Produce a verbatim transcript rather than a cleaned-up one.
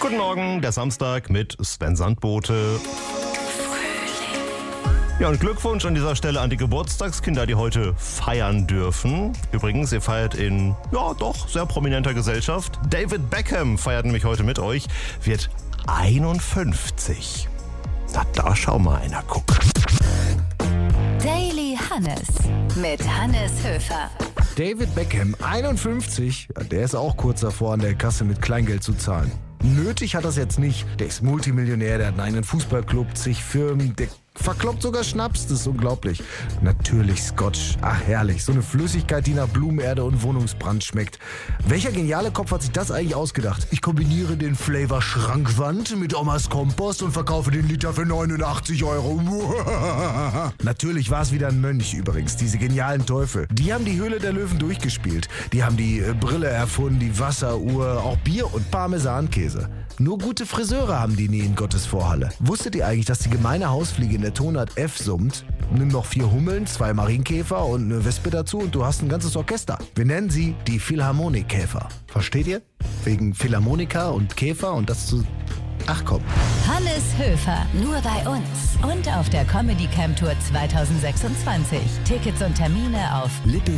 Guten Morgen, der Samstag mit Sven Sandbote. Ja, und Glückwunsch an dieser Stelle an die Geburtstagskinder, die heute feiern dürfen. Übrigens, ihr feiert in, ja doch, sehr prominenter Gesellschaft. David Beckham feiert nämlich heute mit euch, wird einundfünfzig. Na, da schau mal einer, guck. Daily Hannes mit Hannes Höfer. David Beckham, einundfünfzig, ja, der ist auch kurz davor, an der Kasse mit Kleingeld zu zahlen. Nötig hat das jetzt nicht. Der ist Multimillionär, der hat einen eigenen Fußballclub, zig Firmen, der verkloppt sogar Schnaps, das ist unglaublich. Natürlich Scotch, ach herrlich, so eine Flüssigkeit, die nach Blumenerde und Wohnungsbrand schmeckt. Welcher geniale Kopf hat sich das eigentlich ausgedacht? Ich kombiniere den Flavor Schrankwand mit Omas Kompost und verkaufe den Liter für neunundachtzig Euro. Natürlich war es wieder ein Mönch übrigens, diese genialen Teufel. Die haben die Höhle der Löwen durchgespielt. Die haben die äh, Brille erfunden, die Wasseruhr, auch Bier und Parmesankäse. Nur gute Friseure haben die nie in Gottes Vorhalle. Wusstet ihr eigentlich, dass die gemeine Hausfliege in der Tonart F summt? Nimm noch vier Hummeln, zwei Marienkäfer und eine Wespe dazu und du hast ein ganzes Orchester. Wir nennen sie die Philharmonikkäfer. Versteht ihr? Wegen Philharmonika und Käfer und das zu... Ach komm. Hannes Höfer, nur bei uns und auf der Comedy Camp Tour zwanzig sechsundzwanzig. Tickets und Termine auf lippe